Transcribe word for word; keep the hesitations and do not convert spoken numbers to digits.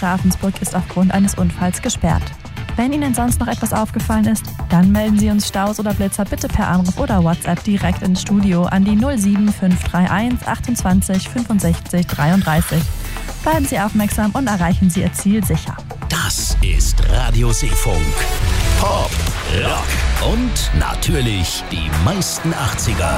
Ravensburg ist aufgrund eines Unfalls gesperrt. Wenn Ihnen sonst noch etwas aufgefallen ist, dann melden Sie uns Staus oder Blitzer bitte per Anruf oder WhatsApp direkt ins Studio an die null sieben fünf drei eins achtundzwanzig fünfundsechzig dreiunddreißig. Bleiben Sie aufmerksam und erreichen Sie Ihr Ziel sicher. Das ist Radio Seefunk. Pop, Rock und natürlich die meisten achtziger.